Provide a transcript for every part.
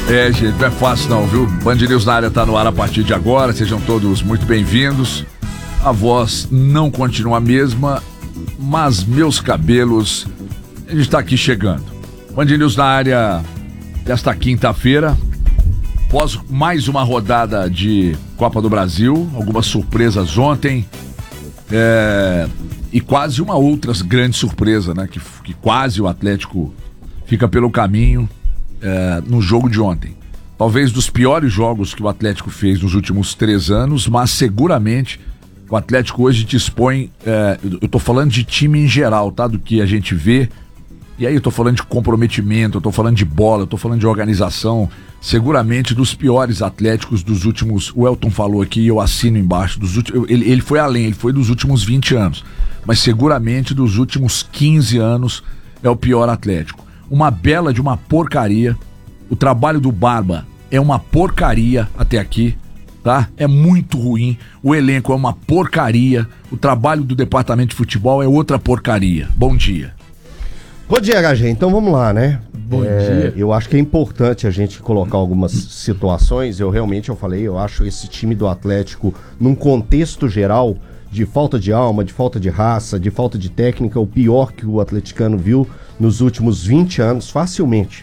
É, gente, não é fácil não, viu? Band News na área tá no ar a partir de agora, sejam todos muito bem-vindos. A voz não continua a mesma, mas meus cabelos, a gente tá aqui chegando. Band News na área desta quinta-feira, após mais uma rodada de Copa do Brasil, algumas surpresas ontem, e quase uma outra grande surpresa, né? Que quase o Atlético fica pelo caminho no jogo de ontem. Talvez dos piores jogos que o Atlético fez nos últimos 3 anos, mas seguramente o Atlético hoje dispõe, eu tô falando de time em geral, tá? Do que a gente vê, e aí eu tô falando de comprometimento, eu tô falando de bola, eu tô falando de organização, seguramente dos piores Atléticos dos últimos, o Elton falou aqui e eu assino embaixo, ele foi além, ele foi dos últimos 20 anos, mas seguramente dos últimos 15 anos é o pior Atlético. Uma bela de uma porcaria. O trabalho do Barba é uma porcaria até aqui, tá? É muito ruim. O elenco é uma porcaria. O trabalho do departamento de futebol é outra porcaria. Bom dia. Bom dia, HG. Então vamos lá, né? Bom dia. Eu acho que é importante a gente colocar algumas situações. Eu acho esse time do Atlético, num contexto geral, de falta de alma, de falta de raça, de falta de técnica, o pior que o atleticano viu nos últimos 20 anos, facilmente.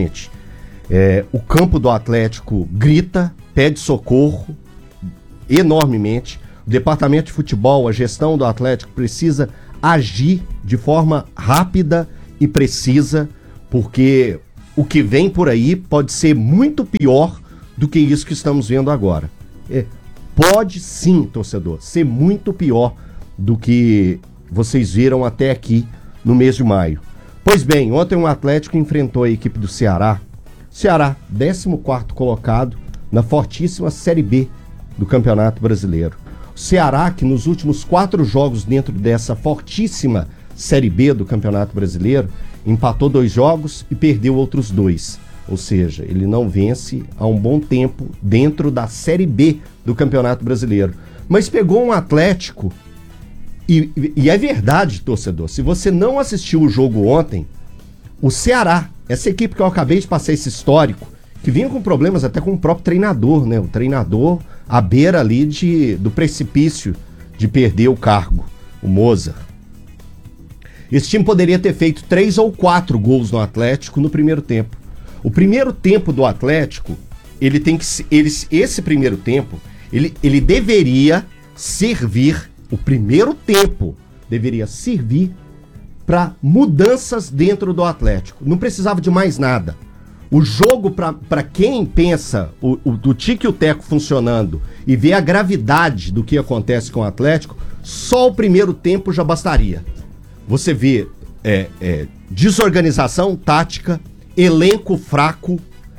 O campo do Atlético grita, pede socorro enormemente. O departamento de futebol, a gestão do Atlético precisa agir de forma rápida e precisa, porque o que vem por aí pode ser muito pior do que isso que estamos vendo agora. Pode sim, torcedor, ser muito pior do que vocês viram até aqui no mês de maio. Pois bem, ontem o Atlético enfrentou a equipe do Ceará. Ceará, 14º colocado na fortíssima Série B do Campeonato Brasileiro. O Ceará, que nos últimos 4 jogos dentro dessa fortíssima Série B do Campeonato Brasileiro, empatou 2 jogos e perdeu outros 2. Ou seja, ele não vence há um bom tempo dentro da Série B do Campeonato Brasileiro. Mas pegou um Atlético, e é verdade, torcedor, se você não assistiu o jogo ontem, o Ceará, essa equipe que eu acabei de passar esse histórico, que vinha com problemas até com o próprio treinador, né? O treinador à beira ali do precipício de perder o cargo, o Mozart. Esse time poderia ter feito 3 ou 4 gols no Atlético no primeiro tempo. O primeiro tempo do Atlético, esse primeiro tempo, ele deveria servir, o primeiro tempo deveria servir para mudanças dentro do Atlético. Não precisava de mais nada. O jogo, para quem pensa do Tique e o Teco funcionando e vê a gravidade do que acontece com o Atlético, só o primeiro tempo já bastaria. Você vê desorganização tática, elenco fraco,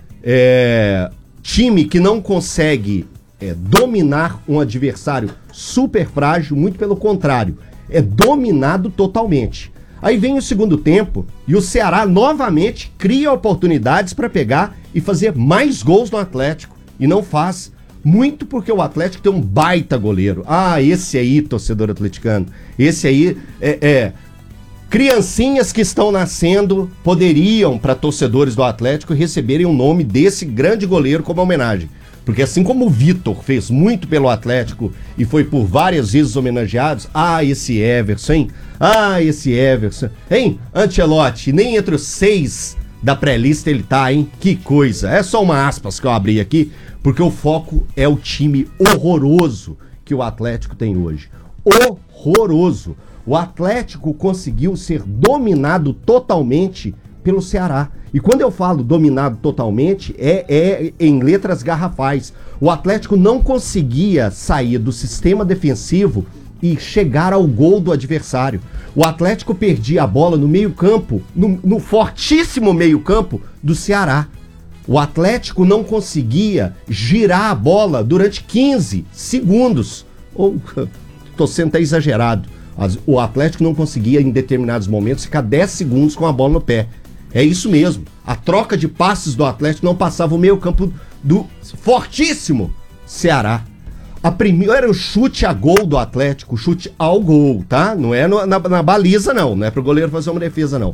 time que não consegue dominar um adversário super frágil, muito pelo contrário, é dominado totalmente. Aí vem o segundo tempo e o Ceará novamente cria oportunidades para pegar e fazer mais gols no Atlético, e não faz, muito porque o Atlético tem um baita goleiro. Esse aí, torcedor atleticano, esse aí criancinhas que estão nascendo poderiam, para torcedores do Atlético, receberem o nome desse grande goleiro como homenagem. Porque assim como o Vitor fez muito pelo Atlético e foi por várias vezes homenageado, esse Everson, hein? Esse Everson. Hein, Ancelotti, nem entre os 6 da pré-lista ele tá, hein? Que coisa. É só uma aspas que eu abri aqui, porque o foco é o time horroroso que o Atlético tem hoje. Horroroso. O Atlético conseguiu ser dominado totalmente pelo Ceará. E quando eu falo dominado totalmente, é em letras garrafais. O Atlético não conseguia sair do sistema defensivo e chegar ao gol do adversário. O Atlético perdia a bola no meio-campo, no fortíssimo meio-campo do Ceará. O Atlético não conseguia girar a bola durante 15 segundos. Tô sendo até exagerado. O Atlético não conseguia, em determinados momentos, ficar 10 segundos com a bola no pé. É isso mesmo. A troca de passes do Atlético não passava o meio campo do fortíssimo Ceará. A primeira era o chute a gol do Atlético, chute ao gol, tá? Não é na baliza, não. Não é pro goleiro fazer uma defesa, não.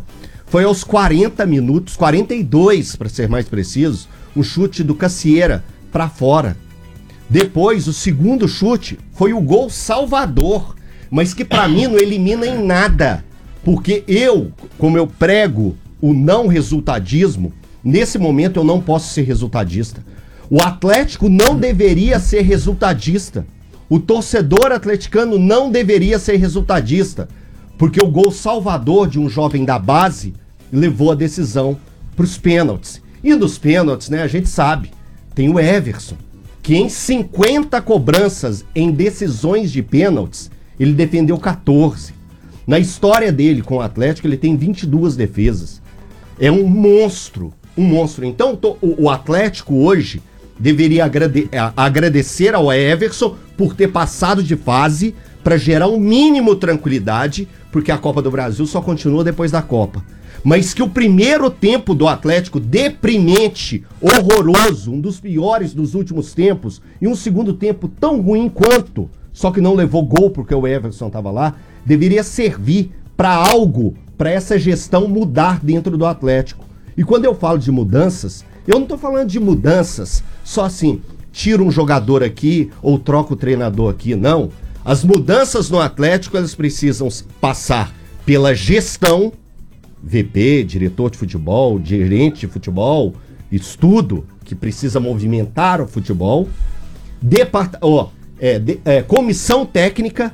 Foi aos 40 minutos, 42 para ser mais preciso, um chute do Cassieira para fora. Depois, o segundo chute foi o gol salvador, mas que para mim não elimina em nada, porque como eu prego o não resultadismo, nesse momento eu não posso ser resultadista. O Atlético não deveria ser resultadista. O torcedor atleticano não deveria ser resultadista, porque o gol salvador de um jovem da base levou a decisão para os pênaltis. E nos pênaltis, né, a gente sabe, tem o Everson, que em 50 cobranças em decisões de pênaltis, ele defendeu 14. Na história dele com o Atlético, ele tem 22 defesas. É um monstro, um monstro. Então, o Atlético hoje deveria agradecer ao Everson por ter passado de fase para gerar um mínimo tranquilidade, porque a Copa do Brasil só continua depois da Copa. Mas que o primeiro tempo do Atlético, deprimente, horroroso, um dos piores dos últimos tempos, e um segundo tempo tão ruim quanto, só que não levou gol porque o Everson estava lá, deveria servir para algo, para essa gestão mudar dentro do Atlético. E quando eu falo de mudanças, eu não estou falando de mudanças só assim, tira um jogador aqui ou troca o treinador aqui, não. As mudanças no Atlético, elas precisam passar pela gestão, VP, diretor de futebol, gerente de futebol, estudo, que precisa movimentar o futebol, comissão técnica,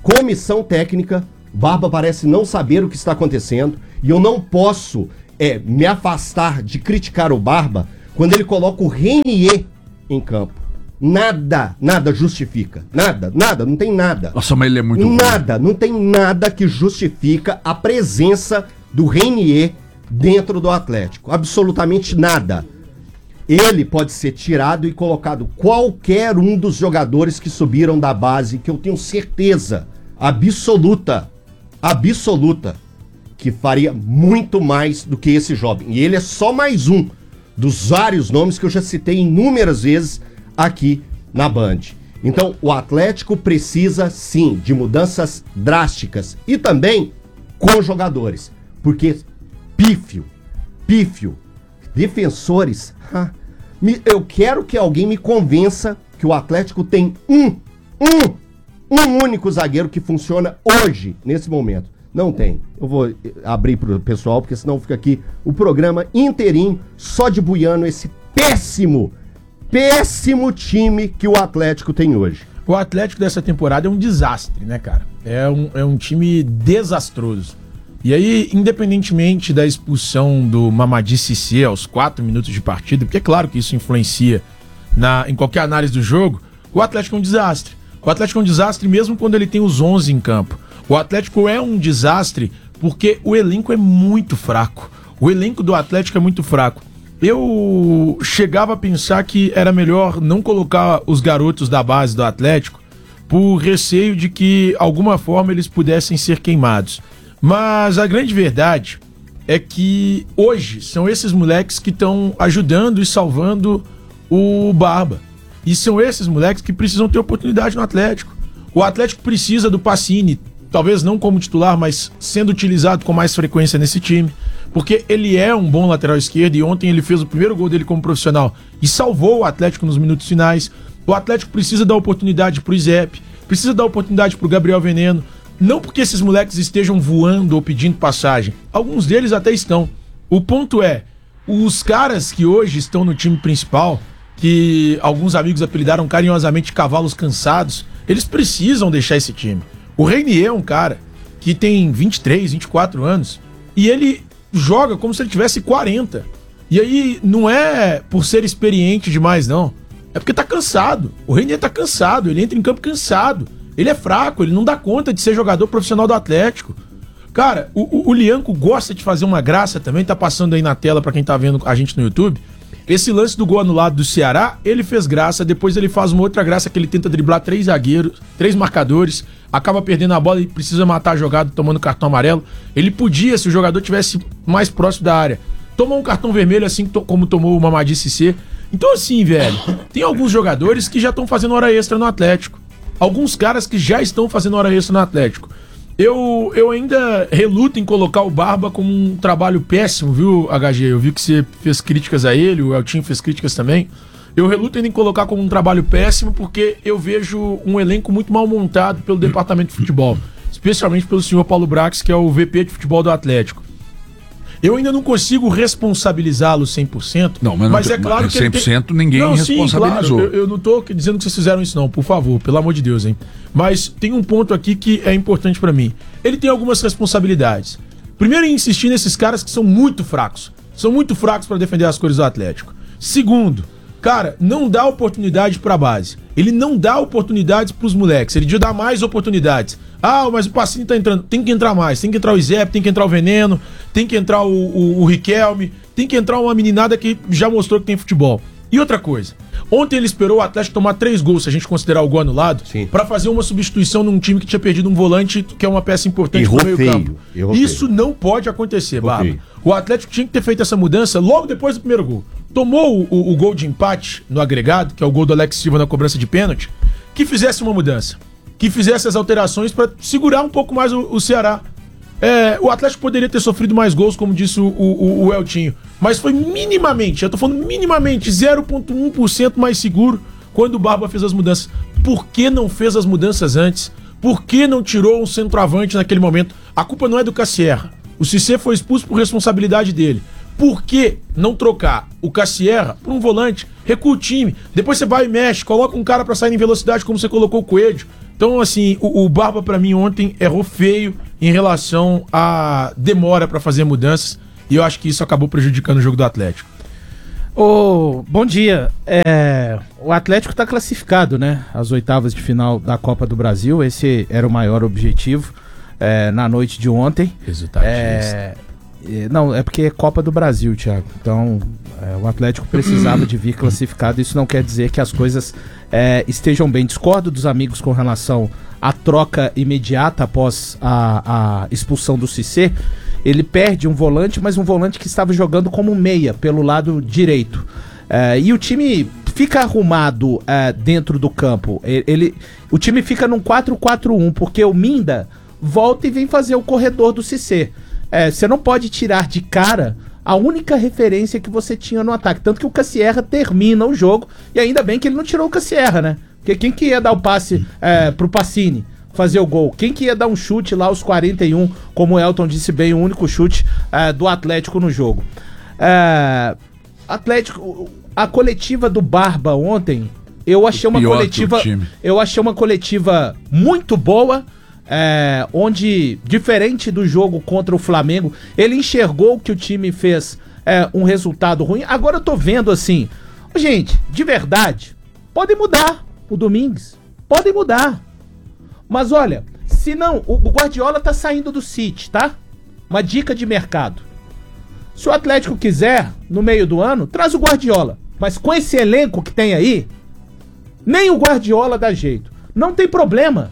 Barba parece não saber o que está acontecendo, e eu não posso me afastar de criticar o Barba quando ele coloca o Reinier em campo. Nada justifica. Nada, não tem nada. Nossa, mas ele é muito nada, não tem nada que justifica a presença do Reinier dentro do Atlético. Absolutamente nada. Ele pode ser tirado e colocado qualquer um dos jogadores que subiram da base, que eu tenho certeza absoluta, que faria muito mais do que esse jovem. E ele é só mais um dos vários nomes que eu já citei inúmeras vezes aqui na Band. Então, o Atlético precisa, sim, de mudanças drásticas e também com jogadores. Porque pífio, defensores, eu quero que alguém me convença que o Atlético tem um único zagueiro que funciona hoje, nesse momento. Não tem. Eu vou abrir pro pessoal, porque senão fica aqui o programa inteirinho só de buiando esse péssimo time que o Atlético tem hoje. O Atlético dessa temporada é um desastre, né, cara? É um time desastroso. E aí, independentemente da expulsão do Mamadi Cissé aos 4 minutos de partida, porque é claro que isso influencia em qualquer análise do jogo, o Atlético é um desastre. O Atlético é um desastre mesmo quando ele tem os 11 em campo. O Atlético é um desastre porque o elenco é muito fraco. O elenco do Atlético é muito fraco. Eu chegava a pensar que era melhor não colocar os garotos da base do Atlético por receio de que, de alguma forma, eles pudessem ser queimados. Mas a grande verdade é que hoje são esses moleques que estão ajudando e salvando o Barba. E são esses moleques que precisam ter oportunidade no Atlético. O Atlético precisa do Pacini, talvez não como titular, mas sendo utilizado com mais frequência nesse time, porque ele é um bom lateral esquerdo e ontem ele fez o primeiro gol dele como profissional e salvou o Atlético nos minutos finais. O Atlético precisa dar oportunidade pro Izep, precisa dar oportunidade pro Gabriel Veneno, não porque esses moleques estejam voando ou pedindo passagem, alguns deles até estão. O ponto é, os caras que hoje estão no time principal, que alguns amigos apelidaram carinhosamente de cavalos cansados, eles precisam deixar esse time. O Reinier é um cara que tem 23, 24 anos e ele joga como se ele tivesse 40. E aí não é por ser experiente demais, não. É porque tá cansado. O Reinier tá cansado, ele entra em campo cansado. Ele é fraco, ele não dá conta de ser jogador profissional do Atlético. Cara, o Lianco gosta de fazer uma graça também, tá passando aí na tela pra quem tá vendo a gente no YouTube. Esse lance do gol anulado do Ceará, ele fez graça, depois ele faz uma outra graça que ele tenta driblar 3 zagueiros, 3 marcadores, acaba perdendo a bola e precisa matar a jogada tomando cartão amarelo. Ele podia, se o jogador tivesse mais próximo da área, tomar um cartão vermelho assim como tomou o Mamadi Cissé. Então assim, velho, tem alguns jogadores que já estão fazendo hora extra no Atlético. Alguns caras que já estão fazendo hora extra no Atlético. Eu ainda reluto em colocar o Barba como um trabalho péssimo, viu, HG? Eu vi que você fez críticas a ele, o Eltinho fez críticas também. Eu reluto ainda em colocar como um trabalho péssimo porque eu vejo um elenco muito mal montado pelo departamento de futebol, especialmente pelo senhor Paulo Brax, que é o VP de futebol do Atlético. Eu ainda não consigo responsabilizá-lo 100%, não, mas é claro que 100% ninguém responsabilizou. Sim, claro, eu não tô dizendo que vocês fizeram isso não, por favor, pelo amor de Deus, hein. Mas tem um ponto aqui que é importante pra mim. Ele tem algumas responsabilidades. Primeiro, em insistir nesses caras que são muito fracos pra defender as cores do Atlético. Segundo, cara, não dá oportunidade pra base. Ele não dá oportunidades pros moleques, ele devia dar mais oportunidades. Ah, mas o Pacini tá entrando. Tem que entrar mais. Tem que entrar o Izep, tem que entrar o Veneno, tem que entrar o Riquelme, tem que entrar uma meninada que já mostrou que tem futebol. E outra coisa, ontem ele esperou o Atlético tomar 3 gols, se a gente considerar o gol anulado, pra fazer uma substituição num time que tinha perdido um volante, que é uma peça importante pro meio campo. Isso não pode acontecer, Barba. O Atlético tinha que ter feito essa mudança logo depois do primeiro gol. Tomou o gol de empate no agregado, que é o gol do Alex Silva na cobrança de pênalti, que fizesse uma mudança. Que fizesse as alterações para segurar um pouco mais o Ceará. O Atlético poderia ter sofrido mais gols, como disse o Eltinho, mas foi minimamente, eu tô falando minimamente, 0,1% mais seguro quando o Barba fez as mudanças. Por que não fez as mudanças antes? Por que não tirou um centroavante naquele momento? A culpa não é do Cassierra. O Cissé foi expulso por responsabilidade dele. Por que não trocar o Cassierra por um volante? Recua o time. Depois você vai e mexe, coloca um cara pra sair em velocidade, como você colocou o Coelho. Então, assim, o Barba pra mim ontem errou feio em relação à demora pra fazer mudanças. E eu acho que isso acabou prejudicando o jogo do Atlético. Bom dia. O Atlético tá classificado, né? Às oitavas de final da Copa do Brasil. Esse era o maior objetivo na noite de ontem. Resultado Não, é porque é Copa do Brasil, Thiago. Então, o Atlético precisava de vir classificado. Isso não quer dizer que as coisas estejam bem. Discordo dos amigos com relação à troca imediata após a expulsão do Cissé. Ele perde um volante, mas um volante que estava jogando como meia pelo lado direito. E o time fica arrumado dentro do campo. O time fica num 4-4-1, porque o Minda volta e vem fazer o corredor do Cissé. Você não pode tirar de cara a única referência que você tinha no ataque. Tanto que o Cassierra termina o jogo, e ainda bem que ele não tirou o Cassierra, né? Porque quem que ia dar o passe pro Pacini fazer o gol? Quem que ia dar um chute lá aos 41, como o Elton disse bem, o único chute do Atlético no jogo? Atlético, a coletiva do Barba ontem, eu achei uma coletiva muito boa. Onde, diferente do jogo contra o Flamengo, ele enxergou que o time fez um resultado ruim. Agora eu tô vendo assim, gente, de verdade, podem mudar o Domingues, podem mudar, mas olha, se não, o Guardiola tá saindo do City, tá? Uma dica de mercado: se o Atlético quiser, no meio do ano, traz o Guardiola, mas com esse elenco que tem aí, nem o Guardiola dá jeito, não tem problema.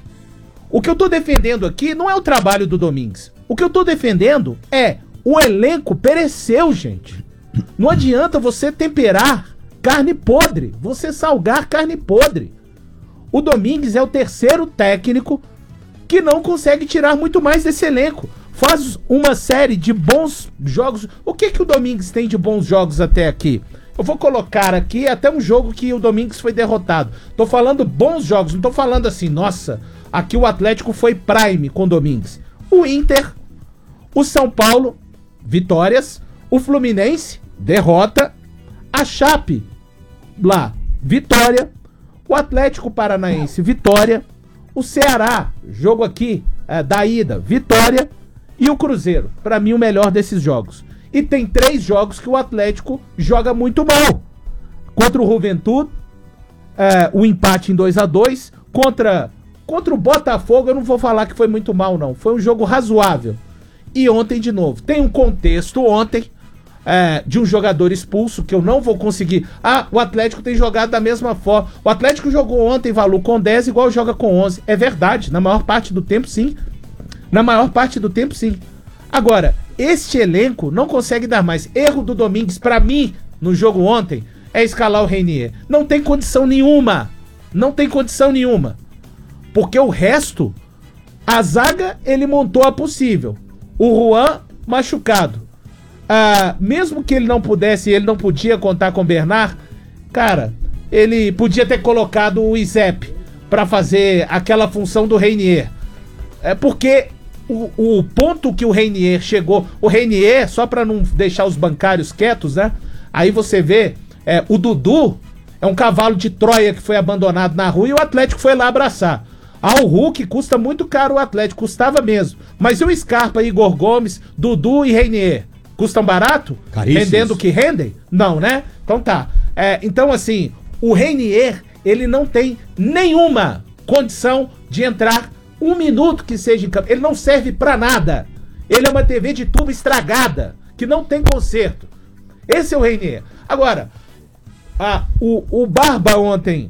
O que eu tô defendendo aqui não é o trabalho do Domingues. O que eu tô defendendo é o elenco pereceu, gente. Não adianta você temperar carne podre, você salgar carne podre. O Domingues é o terceiro técnico que não consegue tirar muito mais desse elenco. Faz uma série de bons jogos. O que o Domingues tem de bons jogos até aqui? Eu vou colocar aqui até um jogo que o Domingues foi derrotado. Tô falando bons jogos, não tô falando assim, nossa, aqui o Atlético foi prime com o Domingues. O Inter, o São Paulo, vitórias. O Fluminense, derrota. A Chape, lá, vitória. O Atlético Paranaense, vitória. O Ceará, jogo aqui da ida, vitória. E o Cruzeiro, pra mim o melhor desses jogos. E tem 3 jogos que o Atlético joga muito mal. Contra o Juventude, o empate em 2-2. Contra o Botafogo, eu não vou falar que foi muito mal, não. Foi um jogo razoável. E ontem de novo. Tem um contexto ontem de um jogador expulso, que eu não vou conseguir. O Atlético tem jogado da mesma forma. O Atlético jogou ontem, Valu, com 10 igual joga com 11. É verdade, na maior parte do tempo, sim. Na maior parte do tempo, sim. Agora, este elenco não consegue dar mais. Erro do Domingues, pra mim, no jogo ontem, é escalar o Reinier. Não tem condição nenhuma. Não tem condição nenhuma. Porque o resto A zaga, ele montou a possível. O Juan machucado. Mesmo que ele não podia contar com o Bernard, cara, ele podia ter colocado o Izep pra fazer aquela função do Reinier. Porque o ponto que o Reinier chegou... O Reinier, só pra não deixar os bancários quietos, né? Aí você vê, o Dudu é um cavalo de Troia que foi abandonado na rua e o Atlético foi lá abraçar. O Hulk custa muito caro o Atlético, custava mesmo. Mas e o Scarpa, Igor Gomes, Dudu e Reinier? Custam barato? Caríssimos. Rendendo o que rendem? Não, né? Então tá. Então assim, o Reinier, ele não tem nenhuma condição de entrar um minuto que seja em campo. Ele não serve pra nada. Ele é uma TV de tubo estragada, que não tem conserto. Esse é o Reinier. Agora, o Barba ontem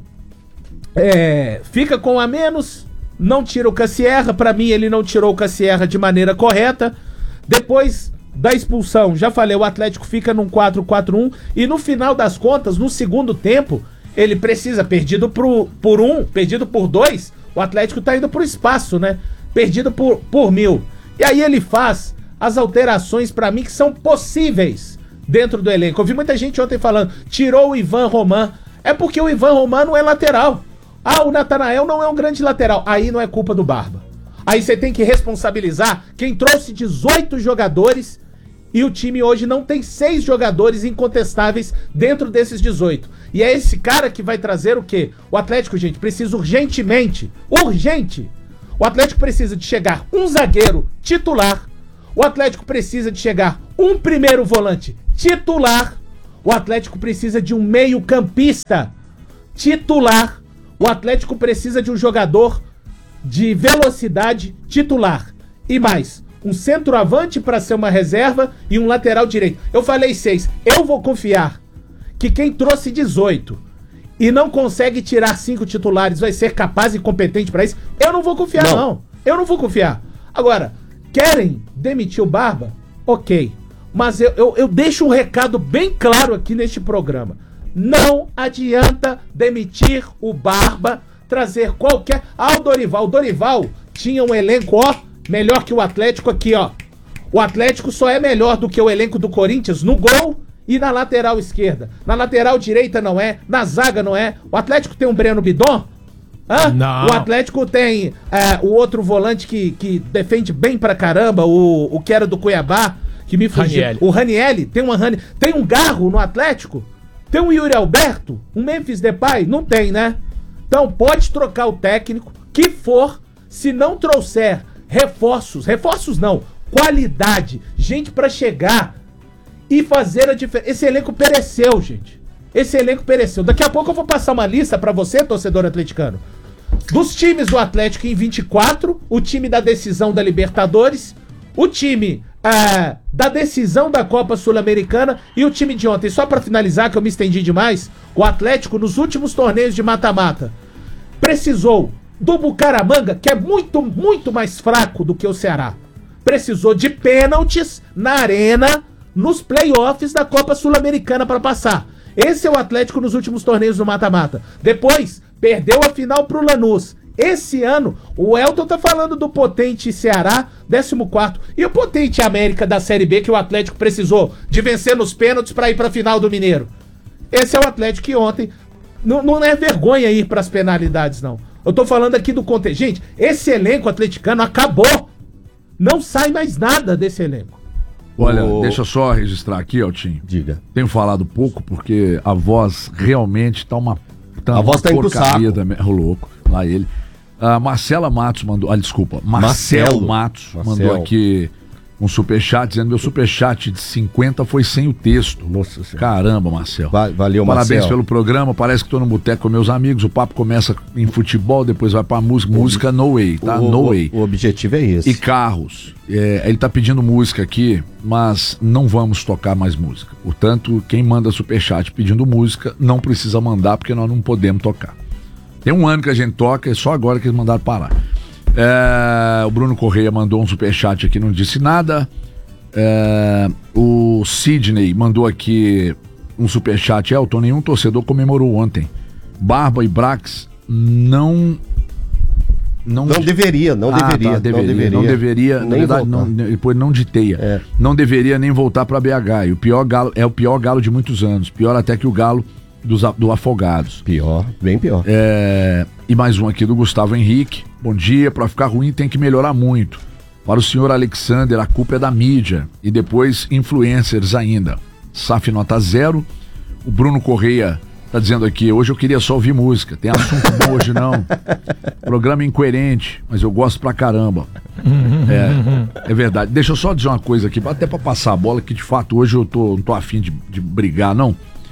fica com a menos, não tira o Cassierra. Pra mim, ele não tirou o Cassierra de maneira correta. Depois da expulsão, já falei, o Atlético fica num 4-4-1 e no final das contas, no segundo tempo, ele precisa, perdido por 1, perdido por 2, o Atlético tá indo pro espaço, né? Perdido por 1000. E aí ele faz as alterações pra mim que são possíveis dentro do elenco. Eu vi muita gente ontem falando, tirou o Ivan Roman. É porque o Ivan Roman não é lateral. O Natanael não é um grande lateral. Aí não é culpa do Barba. Aí você tem que responsabilizar quem trouxe 18 jogadores e o time hoje não tem 6 jogadores incontestáveis dentro desses 18. E é esse cara que vai trazer o quê? O Atlético, gente, precisa urgentemente, o Atlético precisa de chegar um zagueiro titular, o Atlético precisa de chegar um primeiro volante titular, o Atlético precisa de um meio-campista titular, o Atlético precisa de um jogador de velocidade titular. E mais, um centroavante para ser uma reserva e um lateral direito. Eu falei 6. Eu vou confiar que quem trouxe 18 e não consegue tirar 5 titulares vai ser capaz e competente para isso. Eu não vou confiar, não. Eu não vou confiar. Agora, querem demitir o Barba? Ok. Mas eu deixo um recado bem claro aqui neste programa. Não adianta demitir o Barba, trazer qualquer... O Dorival. O Dorival tinha um elenco, melhor que o Atlético aqui, O Atlético só é melhor do que o elenco do Corinthians no gol e na lateral esquerda. Na lateral direita não é, na zaga não é. O Atlético tem um Breno Bidon? Não. O Atlético tem o outro volante que defende bem pra caramba, o que era do Cuiabá, que me fugiu. O Ranielli. Tem um Garro no Atlético? Tem um Yuri Alberto? Um Memphis Depay? Não tem, né? Então pode trocar o técnico que for, se não trouxer reforços não, qualidade, gente pra chegar e fazer a diferença. Esse elenco pereceu, gente. Esse elenco pereceu. Daqui a pouco eu vou passar uma lista pra você, torcedor atleticano, dos times do Atlético em 24, o time da decisão da Libertadores, o time da decisão da Copa Sul-Americana e o time de ontem. Só pra finalizar, que eu me estendi demais, o Atlético nos últimos torneios de mata-mata precisou do Bucaramanga, que é muito, muito mais fraco do que o Ceará. Precisou de pênaltis na arena, nos playoffs da Copa Sul-Americana para passar. Esse é o Atlético nos últimos torneios do mata-mata. Depois, perdeu a final pro Lanús. Esse ano, o Elton tá falando do potente Ceará, 14º. E o potente América da Série B, que o Atlético precisou de vencer nos pênaltis para ir pra final do Mineiro. Esse é o Atlético que ontem... Não é vergonha ir pras penalidades, não. Eu tô falando aqui do contexto. Gente, esse elenco atleticano acabou. Não sai mais nada desse elenco. Olha, deixa eu só registrar aqui, Altinho. Diga. Tenho falado pouco porque a voz realmente tá uma... a voz tá indo pro saco. Também. Louco, lá ele. Marcela Matos mandou... desculpa. Marcelo Matos mandou aqui um superchat, dizendo: meu superchat de 50 foi sem o texto. Nossa Senhora. Caramba, Marcelo. Valeu, Marcelo. Parabéns pelo programa. Parece que tô no boteco com meus amigos. O papo começa em futebol, depois vai pra música. Música no way, tá? No way. O objetivo é esse. E carros. Ele tá pedindo música aqui, mas não vamos tocar mais música. Portanto, quem manda superchat pedindo música não precisa mandar, porque nós não podemos tocar. Tem um ano que a gente toca, é só agora que eles mandaram parar. O Bruno Correia mandou um superchat aqui, não disse nada. O Sidney mandou aqui um superchat. Elton, nenhum torcedor comemorou ontem. Barba e Brax não Não deveria. Não deveria, na verdade, depois não de Teia. Não deveria nem voltar para BH. E o pior Galo, é o pior Galo de muitos anos. Pior até que o Galo do Afogados. Pior, bem pior. E mais um aqui do Gustavo Henrique. Bom dia, para ficar ruim tem que melhorar muito. Para o senhor Alexander, a culpa é da mídia. E depois influencers ainda. SAF nota 0. O Bruno Correia tá dizendo aqui, hoje eu queria só ouvir música. Tem assunto bom hoje não. Programa incoerente, mas eu gosto pra caramba. É verdade. Deixa eu só dizer uma coisa aqui, até pra passar a bola, que de fato hoje eu não tô afim de brigar, não.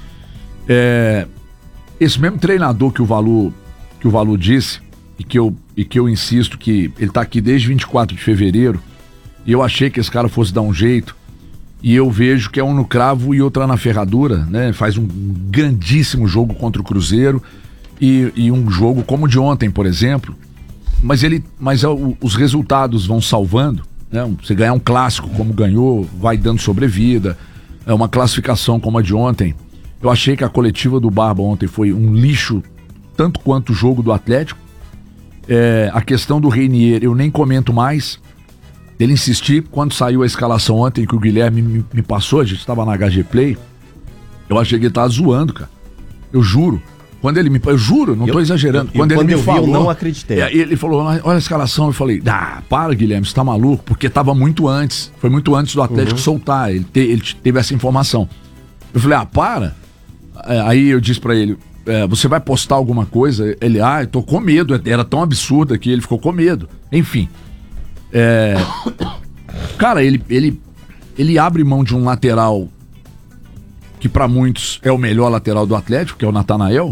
Esse mesmo treinador que o Valu disse, e que eu insisto que ele tá aqui desde 24 de fevereiro, e eu achei que esse cara fosse dar um jeito, e eu vejo que é um no cravo e outra na ferradura, né? Faz um grandíssimo jogo contra o Cruzeiro e um jogo como o de ontem, por exemplo, mas os resultados vão salvando, né? Você ganhar um clássico como ganhou, vai dando sobrevida, uma classificação como a de ontem. Eu achei que a coletiva do Barba ontem foi um lixo, tanto quanto o jogo do Atlético. A questão do Reinier, eu nem comento mais. Ele insistir, quando saiu a escalação ontem, que o Guilherme me passou, a gente estava na HG Play, eu achei que ele tava zoando, cara. Eu juro. Quando ele eu juro, não tô exagerando. Quando ele me falou, eu não acreditei. Ele falou, olha a escalação, eu falei, para, Guilherme, você tá maluco? Porque tava muito antes. Foi muito antes do Atlético soltar. Ele teve essa informação. Eu falei, para. Aí eu disse pra ele, você vai postar alguma coisa? Ele, eu tô com medo. Era tão absurda que ele ficou com medo. Enfim. Cara, ele abre mão de um lateral que pra muitos é o melhor lateral do Atlético, que é o Natanael,